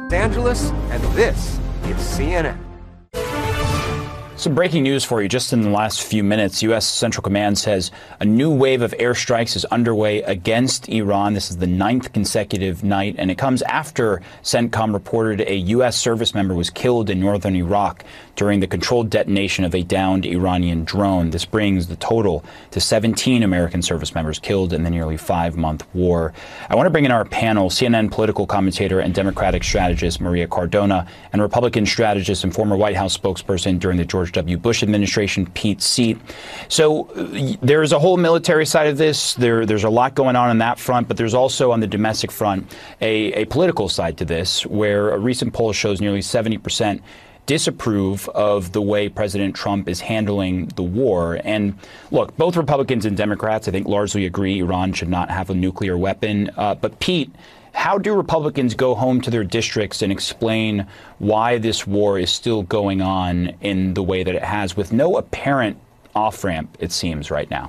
Angeles, and this is CNN. Some breaking news for you. Just in the last few minutes, U.S. Central Command says a new wave of airstrikes is underway against Iran. This is the 9th consecutive night, and it comes after CENTCOM reported a U.S. service member was killed in northern Iraq during the controlled detonation of a downed Iranian drone. This brings the total to 17 American service members killed in the nearly 5-month war. I want to bring in our panel, CNN political commentator and Democratic strategist Maria Cardona, and Republican strategist and former White House spokesperson during the George W. Bush administration, Pete Seat. So there's a whole military side of this. There's a lot going on that front, but there's also on the domestic front a political side to this, where a recent poll shows nearly 70% disapprove of the way President Trump is handling the war. And look, both Republicans and Democrats, I think, largely agree Iran should not have a nuclear weapon. But Pete, how do Republicans go home to their districts and explain why this war is still going on in the way that it has, with no apparent off-ramp, it seems, right now?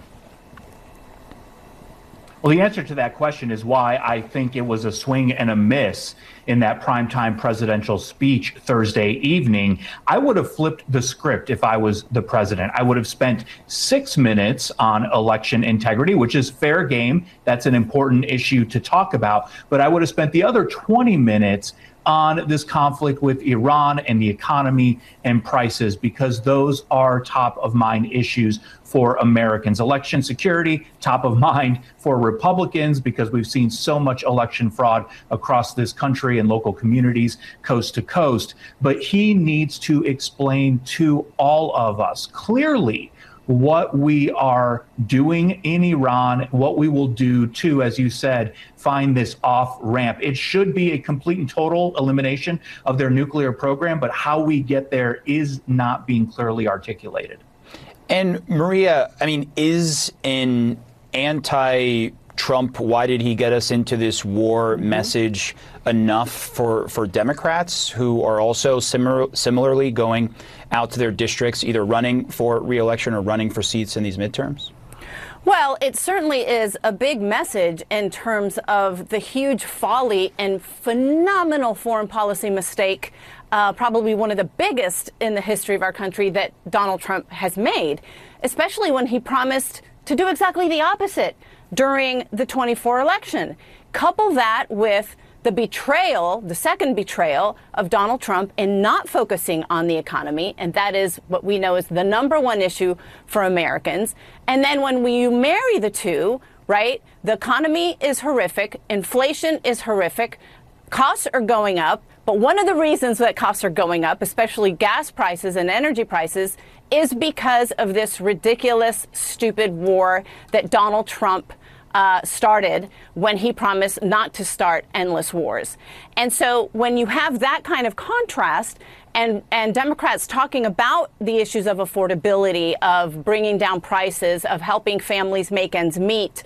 Well, the answer to that question is why I think it was a swing and a miss in that primetime presidential speech Thursday evening. I would have flipped the script if I was the president. I would have spent 6 minutes on election integrity, which is fair game. That's an important issue to talk about. But I would have spent the other 20 minutes on this conflict with Iran and the economy and prices, because those are top of mind issues for Americans. Election security, top of mind for Republicans, because we've seen so much election fraud across this country and local communities coast to coast. But he needs to explain to all of us clearly what we are doing in Iran, what we will do to, as you said, find this off ramp. It should be a complete and total elimination of their nuclear program, but how we get there is not being clearly articulated. And Maria, I mean, is an anti-Trump, why did he get us into this war message enough for Democrats who are also similarly going out to their districts, either running for re-election or running for seats in these midterms? Well, it certainly is a big message in terms of the huge folly and phenomenal foreign policy mistake, probably one of the biggest in the history of our country, that Donald Trump has made, especially when he promised to do exactly the opposite during the 24 election. Couple that with the betrayal, the second betrayal of Donald Trump in not focusing on the economy, and that is what we know is the #1 issue for Americans. And then when you marry the two, right, the economy is horrific, inflation is horrific, costs are going up. But one of the reasons that costs are going up, especially gas prices and energy prices, is because of this ridiculous, stupid war that Donald Trump started when he promised not to start endless wars. And so when you have that kind of contrast, and Democrats talking about the issues of affordability, of bringing down prices, of helping families make ends meet,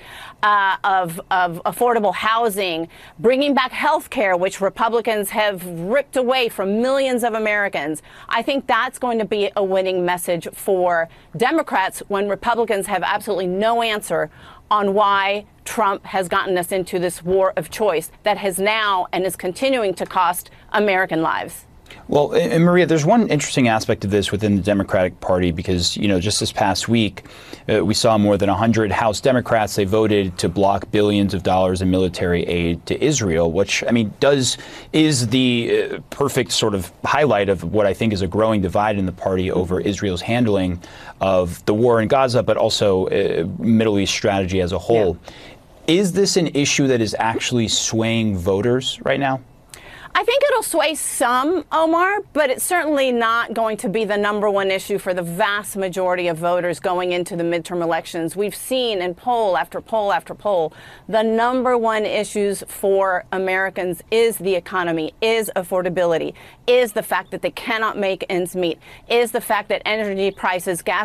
of affordable housing, bringing back health care, which Republicans have ripped away from millions of Americans. I think that's going to be a winning message for Democrats when Republicans have absolutely no answer on why Trump has gotten us into this war of choice that has now and is continuing to cost American lives. Well, and Maria, there's one interesting aspect of this within the Democratic Party, because, you know, just this past week, we saw more than 100 House Democrats. They voted to block billions of dollars in military aid to Israel, which, I mean, is the perfect sort of highlight of what I think is a growing divide in the party over Israel's handling of the war in Gaza, but also Middle East strategy as a whole. Yeah. Is this an issue that is actually swaying voters right now? I think it'll sway some, Omar, but it's certainly not going to be the #1 issue for the vast majority of voters going into the midterm elections. We've seen in poll after poll after poll, the #1 issues for Americans is the economy, is affordability, is the fact that they cannot make ends meet, is the fact that energy prices, gas